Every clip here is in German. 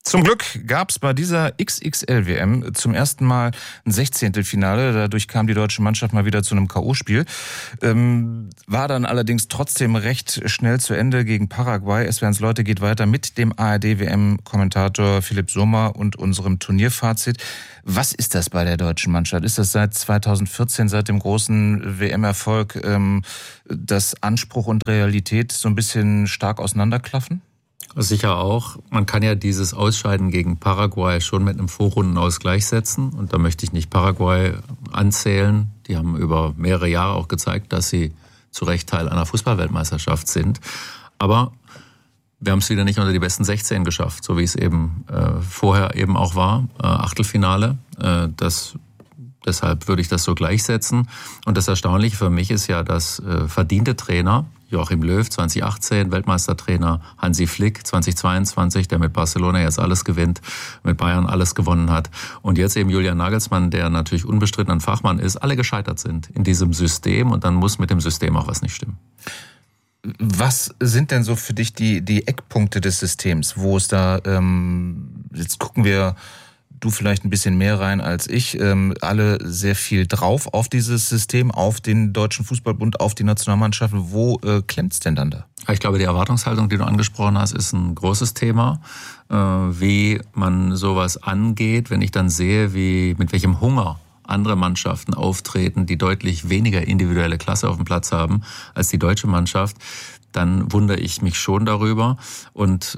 Zum Glück gab es bei dieser XXL-WM zum ersten Mal ein 16. Dadurch kam die deutsche Mannschaft mal wieder zu einem K.O.-Spiel. War dann allerdings trotzdem recht schnell zu Ende gegen Paraguay. SWR1 Leute geht weiter mit dem ARD-WM-Kommentator Philipp Sommer und unserem Turnierfazit. Was ist das bei der deutschen Mannschaft? Ist das seit 2014, seit dem großen WM-Erfolg, dass Anspruch und Realität so ein bisschen stark auseinanderklaffen? Sicher auch. Man kann ja dieses Ausscheiden gegen Paraguay schon mit einem Vorrundenausgleich setzen. Und da möchte ich nicht Paraguay anzählen. Die haben über mehrere Jahre auch gezeigt, dass sie zu Recht Teil einer Fußballweltmeisterschaft sind. Aber wir haben es wieder nicht unter die besten 16 geschafft, so wie es eben vorher eben auch war. Achtelfinale. Deshalb würde ich das so gleichsetzen. Und das Erstaunliche für mich ist ja, dass verdiente Trainer, Joachim Löw 2018, Weltmeistertrainer Hansi Flick 2022, der mit Barcelona jetzt alles gewinnt, mit Bayern alles gewonnen hat. Und jetzt eben Julian Nagelsmann, der natürlich unbestritten ein Fachmann ist, alle gescheitert sind in diesem System. Und dann muss mit dem System auch was nicht stimmen. Was sind denn so für dich die Eckpunkte des Systems, wo es da, jetzt gucken wir, du vielleicht ein bisschen mehr rein als ich, alle sehr viel drauf auf dieses System, auf den Deutschen Fußballbund, auf die Nationalmannschaften. Wo klemmt's denn dann da? Ich glaube, die Erwartungshaltung, die du angesprochen hast, ist ein großes Thema. Wie man sowas angeht, wenn ich dann sehe, mit welchem Hunger andere Mannschaften auftreten, die deutlich weniger individuelle Klasse auf dem Platz haben als die deutsche Mannschaft, dann wundere ich mich schon darüber. Und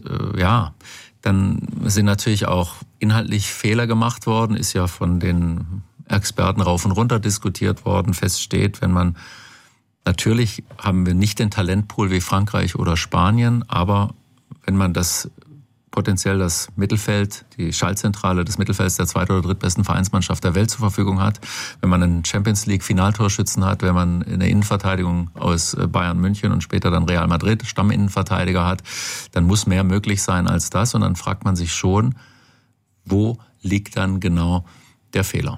dann sind natürlich auch inhaltlich Fehler gemacht worden, ist ja von den Experten rauf und runter diskutiert worden. Fest steht, natürlich haben wir nicht den Talentpool wie Frankreich oder Spanien, aber wenn man potenziell das Mittelfeld, die Schaltzentrale des Mittelfelds der zweit- oder drittbesten Vereinsmannschaft der Welt zur Verfügung hat, wenn man einen Champions-League-Finaltorschützen hat, wenn man eine Innenverteidigung aus Bayern München und später dann Real Madrid Stamminnenverteidiger hat, dann muss mehr möglich sein als das. Und dann fragt man sich schon, wo liegt dann genau der Fehler?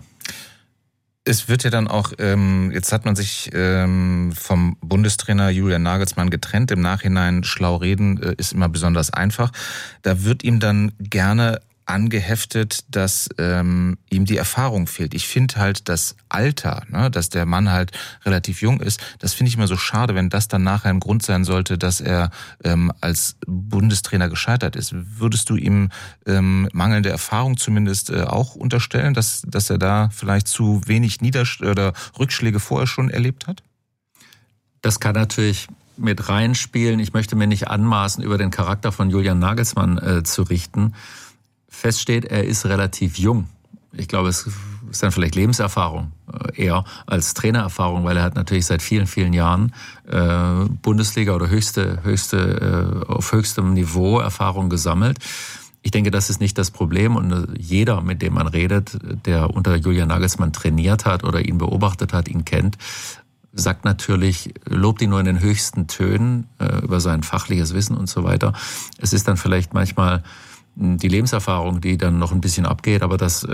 Es wird ja dann auch, jetzt hat man sich vom Bundestrainer Julian Nagelsmann getrennt. Im Nachhinein schlau reden ist immer besonders einfach. Da wird ihm dann gerne angeheftet, dass ihm die Erfahrung fehlt. Ich finde halt das Alter, dass der Mann halt relativ jung ist, das finde ich immer so schade, wenn das dann nachher ein Grund sein sollte, dass er als Bundestrainer gescheitert ist. Würdest du ihm mangelnde Erfahrung zumindest auch unterstellen, dass er da vielleicht zu wenig oder Rückschläge vorher schon erlebt hat? Das kann natürlich mit reinspielen. Ich möchte mir nicht anmaßen, über den Charakter von Julian Nagelsmann zu richten. Fest steht, er ist relativ jung. Ich glaube, es ist dann vielleicht Lebenserfahrung eher als Trainererfahrung, weil er hat natürlich seit vielen, vielen Jahren Bundesliga oder auf höchstem Niveau Erfahrung gesammelt. Ich denke, das ist nicht das Problem und jeder, mit dem man redet, der unter Julian Nagelsmann trainiert hat oder ihn beobachtet hat, ihn kennt, sagt natürlich, lobt ihn nur in den höchsten Tönen über sein fachliches Wissen und so weiter. Es ist dann vielleicht manchmal die Lebenserfahrung, die dann noch ein bisschen abgeht, aber das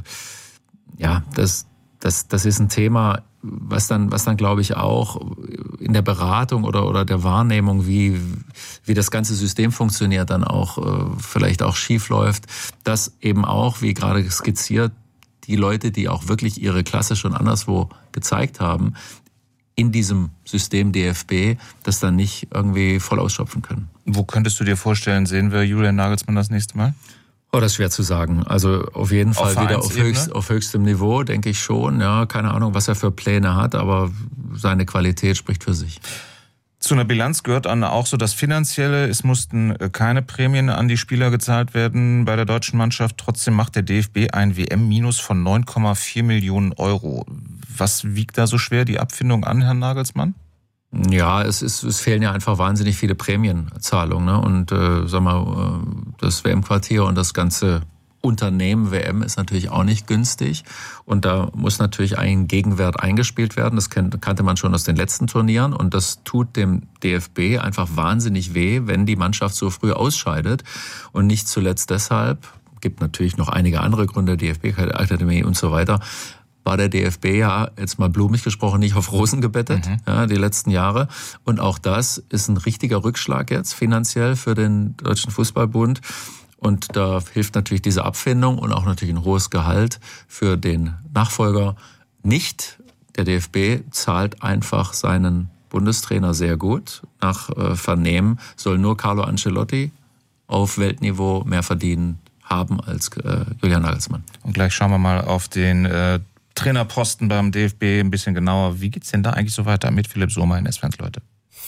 ist ein Thema, was dann glaube ich auch in der Beratung oder der Wahrnehmung, wie das ganze System funktioniert, dann auch vielleicht auch schief läuft, dass eben auch, wie gerade skizziert, die Leute, die auch wirklich ihre Klasse schon anderswo gezeigt haben, in diesem System DFB das dann nicht irgendwie voll ausschöpfen können. Wo könntest du dir vorstellen, sehen wir Julian Nagelsmann das nächste Mal? Oh, das ist schwer zu sagen. Also auf jeden Fall wieder auf höchstem Niveau, denke ich schon. Ja, keine Ahnung, was er für Pläne hat, aber seine Qualität spricht für sich. Zu einer Bilanz gehört dann auch so das Finanzielle. Es mussten keine Prämien an die Spieler gezahlt werden bei der deutschen Mannschaft. Trotzdem macht der DFB ein WM-Minus von 9,4 Millionen Euro. Was wiegt da so schwer, die Abfindung an Herrn Nagelsmann? Ja, es fehlen ja einfach wahnsinnig viele Prämienzahlungen. Ne? Und das WM-Quartier und das ganze Unternehmen WM ist natürlich auch nicht günstig. Und da muss natürlich ein Gegenwert eingespielt werden. Das kannte man schon aus den letzten Turnieren. Und das tut dem DFB einfach wahnsinnig weh, wenn die Mannschaft so früh ausscheidet. Und nicht zuletzt deshalb, gibt natürlich noch einige andere Gründe, DFB-Akademie und so weiter, war der DFB ja, jetzt mal blumig gesprochen, nicht auf Rosen gebettet, die letzten Jahre. Und auch das ist ein richtiger Rückschlag jetzt finanziell für den Deutschen Fußballbund. Und da hilft natürlich diese Abfindung und auch natürlich ein hohes Gehalt für den Nachfolger nicht. Der DFB zahlt einfach seinen Bundestrainer sehr gut. Nach Vernehmen soll nur Carlo Ancelotti auf Weltniveau mehr verdienen haben als Julian Nagelsmann. Und gleich schauen wir mal auf den Trainerposten beim DFB ein bisschen genauer. Wie geht's denn da eigentlich so weiter mit Philipp Sohmer in S-Fans, Leute?